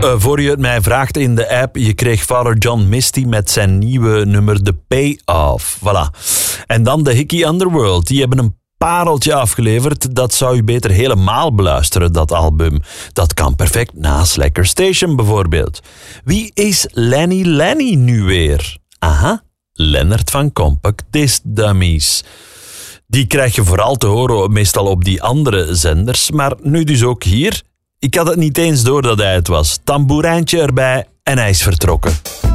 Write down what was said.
voor je het mij vraagt in de app, je kreeg Father John Misty met zijn nieuwe nummer The Payoff. Voilà. En dan de Hickey Underworld. Die hebben een pareltje afgeleverd. Dat zou je beter helemaal beluisteren, dat album. Dat kan perfect naast Lekker Station bijvoorbeeld. Wie is Lenny nu weer? Aha, Lennart van Compact Disc Dummies. Die krijg je vooral te horen meestal op die andere zenders, maar nu dus ook hier. Ik had het niet eens door dat hij het was. Tamboerijntje erbij en hij is vertrokken.